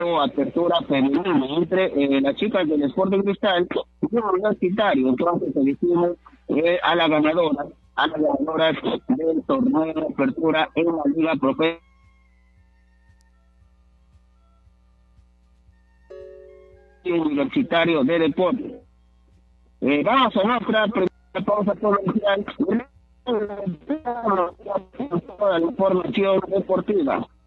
apertura femenina entre las chicas del Sporting Cristal y el Universitario. Entonces elegimos a las ganadoras del torneo de apertura en la Liga Profesional Universitario de Deportes. Vamos a nuestra primera pausa comercial. Toda la información deportiva.